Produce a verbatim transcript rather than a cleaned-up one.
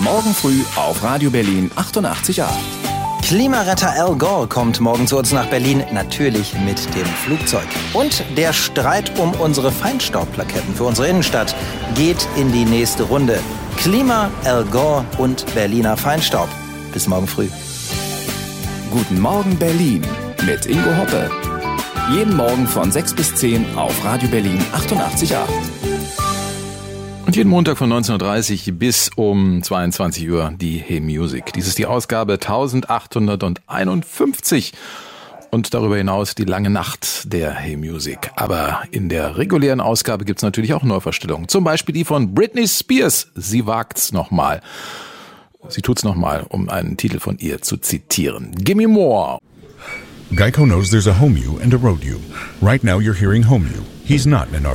Morgen früh auf Radio Berlin achtundachtzig Komma acht. Klimaretter Al Gore kommt morgen zu uns nach Berlin, natürlich mit dem Flugzeug. Und der Streit um unsere Feinstaubplaketten für unsere Innenstadt geht in die nächste Runde. Klima, Al Gore und Berliner Feinstaub. Bis morgen früh. Guten Morgen Berlin mit Ingo Hoppe. Jeden Morgen von sechs bis zehn auf Radio Berlin achtundachtzig Komma acht. Und jeden Montag von neunzehn Uhr dreißig bis um zweiundzwanzig Uhr die Hey Music. Dies ist die Ausgabe eintausendachthunderteinundfünfzig und darüber hinaus die lange Nacht der Hey Music. Aber in der regulären Ausgabe gibt's natürlich auch Neuvorstellungen. Zum Beispiel die von Britney Spears. Sie wagt's nochmal. Sie tut's nochmal, um einen Titel von ihr zu zitieren. Gimme More. Geico knows there's a home you and a road you. Right now you're hearing home you. He's not in an